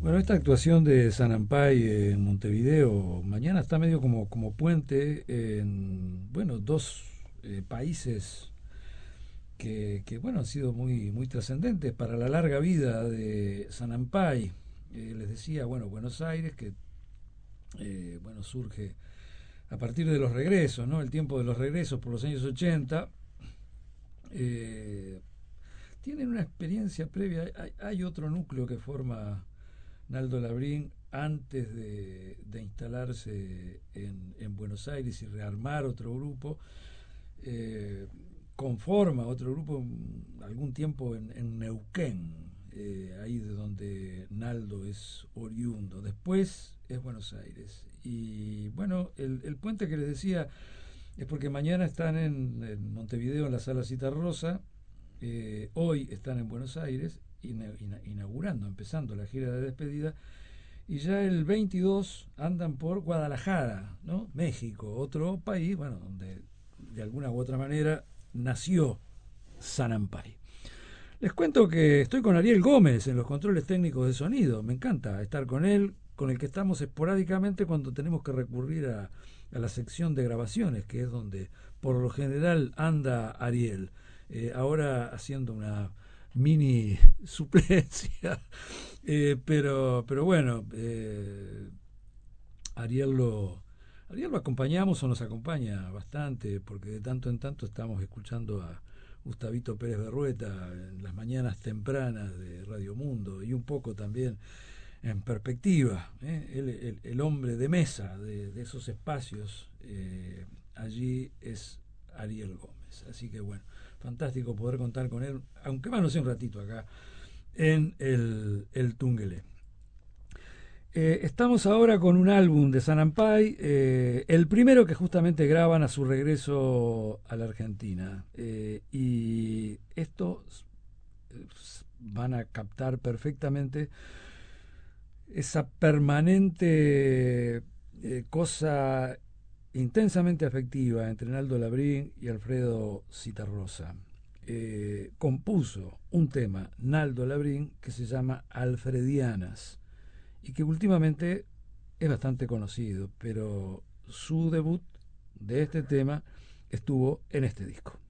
Bueno, esta actuación de Sanampay en Montevideo mañana está medio como puente en, bueno, dos países que, bueno, han sido muy trascendentes para la larga vida de Sanampay. Les decía, bueno, Buenos Aires, que, bueno, surge a partir de los regresos, ¿no? El tiempo de los regresos por los años 80. eh, Tienen una experiencia previa. Hay otro núcleo que forma Naldo Labrín antes de instalarse en Buenos Aires y rearmar otro grupo. eh, Conforma otro grupo algún tiempo en Neuquén, ahí de donde Naldo es oriundo. Después es Buenos Aires. Y bueno, el puente que les decía es porque mañana están en Montevideo en la Sala Citarrosa, hoy están en Buenos Aires inaugurando, empezando la gira de despedida, y ya el 22 andan por Guadalajara, ¿no? México, otro país, bueno, donde de alguna u otra manera nació Sanampay. Les cuento que estoy con Ariel Gómez en los controles técnicos de sonido. Me encanta estar con él, con el que estamos esporádicamente cuando tenemos que recurrir a la sección de grabaciones, que es donde por lo general anda Ariel. Ahora haciendo una mini suplencia, pero bueno, Ariel lo, Ariel lo acompañamos o nos acompaña bastante, porque de tanto en tanto estamos escuchando a Gustavito Pérez Berrueta en las mañanas tempranas de Radio Mundo y un poco también en perspectiva, ¿eh? El hombre de mesa de esos espacios, allí es Ariel Gómez. Así que bueno, fantástico poder contar con él, aunque más no sea un ratito acá en el Tungelé. Estamos ahora con un álbum de Sanampay, el primero que justamente graban a su regreso a la Argentina. Y estos van a captar perfectamente esa permanente cosa intensamente afectiva entre Naldo Labrín y Alfredo Citarrosa. Compuso un tema Naldo Labrín que se llama Alfredianas y que últimamente es bastante conocido, pero su debut de este tema estuvo en este disco.